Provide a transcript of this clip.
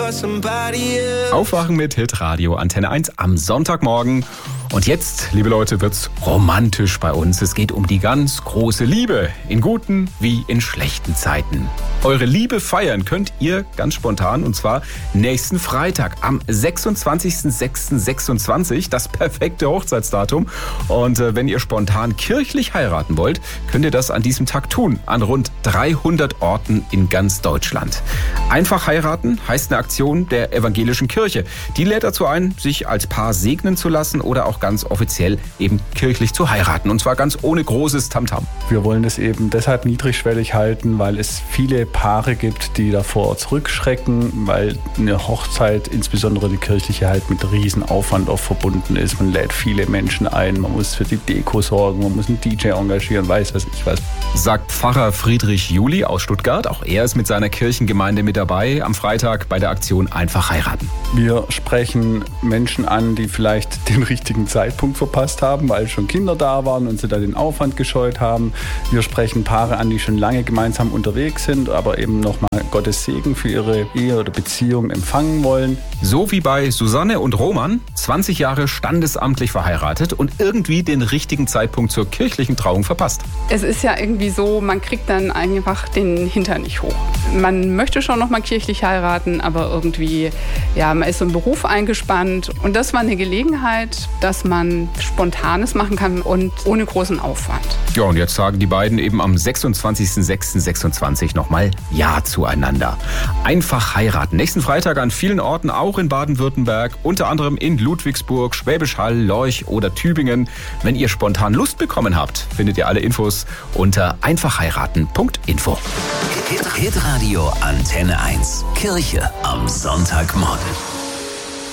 Aufwachen mit Hitradio Antenne 1 am Sonntagmorgen. Und jetzt, liebe Leute, wird's romantisch bei uns. Es geht um die ganz große Liebe, in guten wie in schlechten Zeiten. Eure Liebe feiern könnt ihr ganz spontan, und zwar nächsten Freitag am 26.06.26, das perfekte Hochzeitsdatum. Und wenn ihr spontan kirchlich heiraten wollt, könnt ihr das an diesem Tag tun, an rund 300 Orten in ganz Deutschland. Einfach heiraten heißt eine Aktion der evangelischen Kirche. Die lädt dazu ein, sich als Paar segnen zu lassen oder auch ganz offiziell eben kirchlich zu heiraten. Und zwar ganz ohne großes Tamtam. Wir wollen es eben deshalb niedrigschwellig halten, weil es viele Paare gibt, die davor zurückschrecken, weil eine Hochzeit, insbesondere die kirchliche, halt mit Riesenaufwand auch verbunden ist. Man lädt viele Menschen ein, man muss für die Deko sorgen, man muss einen DJ engagieren, weiß was ich was. Sagt Pfarrer Friedrich Juli aus Stuttgart. Auch er ist mit seiner Kirchengemeinde mit dabei am Freitag bei der Aktion Einfach heiraten. Wir sprechen Menschen an, die vielleicht den richtigen Zeitpunkt verpasst haben, weil schon Kinder da waren und sie da den Aufwand gescheut haben. Wir sprechen Paare an, die schon lange gemeinsam unterwegs sind, aber eben nochmal Gottes Segen für ihre Ehe oder Beziehung empfangen wollen. So wie bei Susanne und Roman, 20 Jahre standesamtlich verheiratet und irgendwie den richtigen Zeitpunkt zur kirchlichen Trauung verpasst. Es ist ja irgendwie so, man kriegt dann einfach den Hintern nicht hoch. Man möchte schon noch mal kirchlich heiraten, aber irgendwie, ja, man ist so im Beruf eingespannt. Und das war eine Gelegenheit, dass man Spontanes machen kann und ohne großen Aufwand. Ja, und jetzt sagen die beiden eben am 26.06.26 nochmal Ja zueinander. Einfach heiraten. Nächsten Freitag an vielen Orten, auch in Baden-Württemberg, unter anderem in Ludwigsburg, Schwäbisch Hall, Lorch oder Tübingen. Wenn ihr spontan Lust bekommen habt, findet ihr alle Infos unter einfachheiraten.info. Hitradio Antenne 1. Kirche am Sonntagmorgen.